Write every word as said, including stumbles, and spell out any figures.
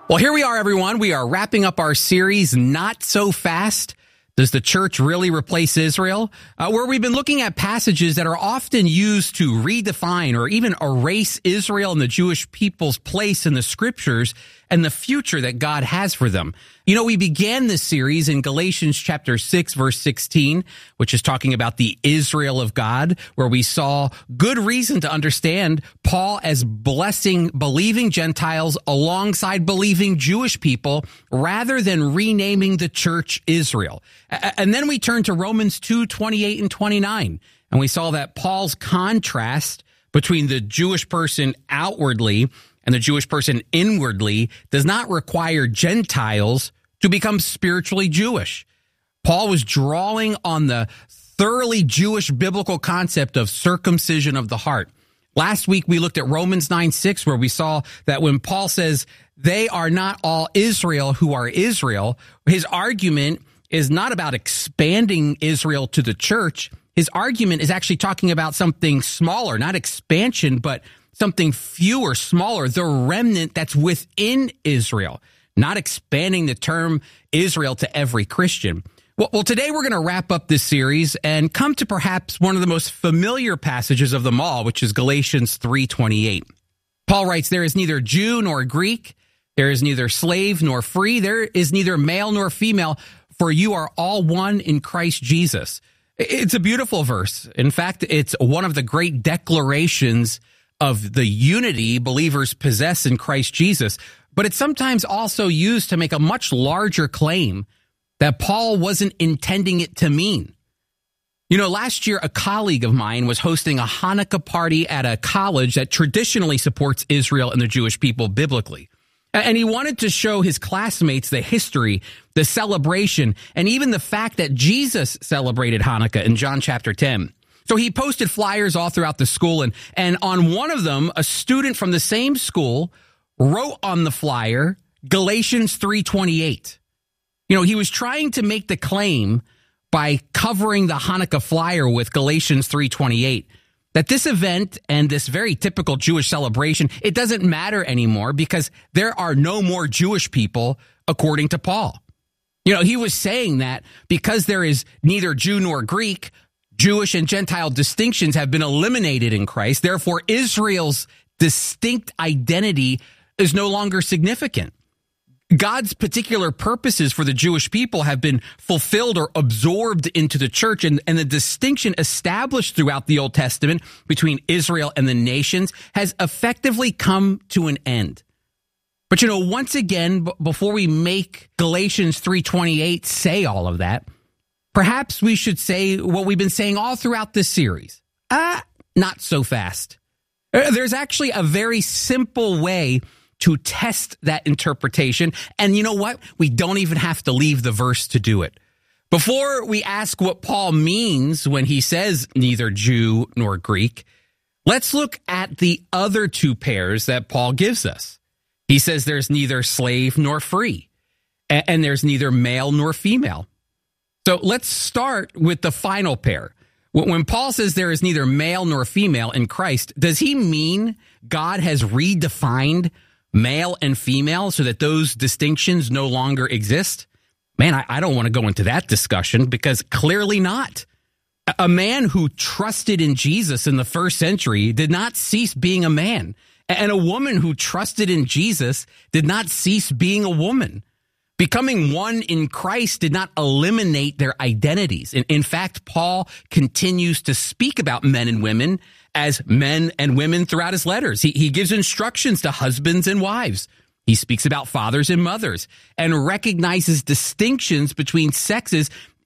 Well, here we are, everyone. We are wrapping up our series, Not So Fast. Does the church really replace Israel? Uh, where we've been looking at passages that are often used to redefine or even erase Israel and the Jewish people's place in the scriptures and the future that God has for them. You know, we began this series in Galatians chapter six, verse sixteen, which is talking about the Israel of God, where we saw good reason to understand Paul as blessing believing Gentiles alongside believing Jewish people rather than renaming the church Israel. And then we turned to Romans two, twenty-eight and twenty-nine, and we saw that Paul's contrast between the Jewish person outwardly and the Jewish person inwardly does not require Gentiles to become spiritually Jewish. Paul was drawing on the thoroughly Jewish biblical concept of circumcision of the heart. Last week, we looked at Romans nine six, where we saw that when Paul says they are not all Israel who are Israel, his argument is not about expanding Israel to the church. His argument is actually talking about something smaller, not expansion, but something fewer, smaller, the remnant that's within Israel, not expanding the term Israel to every Christian. Well, well today we're going to wrap up this series and come to perhaps one of the most familiar passages of them all, which is Galatians three twenty-eight. Paul writes, "There is neither Jew nor Greek, there is neither slave nor free, there is neither male nor female, for you are all one in Christ Jesus." It's a beautiful verse. In fact, it's one of the great declarations of the unity believers possess in Christ Jesus, but it's sometimes also used to make a much larger claim that Paul wasn't intending it to mean. You know, last year, a colleague of mine was hosting a Hanukkah party at a college that traditionally supports Israel and the Jewish people biblically. And he wanted to show his classmates the history, the celebration, and even the fact that Jesus celebrated Hanukkah in John chapter ten. So he posted flyers all throughout the school, and, and on one of them, a student from the same school wrote on the flyer, Galatians three twenty-eight. You know, he was trying to make the claim by covering the Hanukkah flyer with Galatians three twenty-eight, that this event and this very typical Jewish celebration, it doesn't matter anymore because there are no more Jewish people, according to Paul. You know, he was saying that because there is neither Jew nor Greek, Jewish and Gentile distinctions have been eliminated in Christ. Therefore, Israel's distinct identity is no longer significant. God's particular purposes for the Jewish people have been fulfilled or absorbed into the church, and, and the distinction established throughout the Old Testament between Israel and the nations has effectively come to an end. But, you know, once again, b- before we make Galatians three twenty-eight say all of that, perhaps we should say what we've been saying all throughout this series. Ah, not so fast. There's actually a very simple way to test that interpretation. And you know what? We don't even have to leave the verse to do it. Before we ask what Paul means when he says neither Jew nor Greek, let's look at the other two pairs that Paul gives us. He says there's neither slave nor free, and there's neither male nor female. So let's start with the final pair. When Paul says there is neither male nor female in Christ, does he mean God has redefined male and female so that those distinctions no longer exist? Man, I, I don't want to go into that discussion because clearly not. A man who trusted in Jesus in the first century did not cease being a man. And a woman who trusted in Jesus did not cease being a woman. Becoming one in Christ did not eliminate their identities. In, in fact, Paul continues to speak about men and women as men and women throughout his letters. He, he gives instructions to husbands and wives. He speaks about fathers and mothers and recognizes distinctions between sexes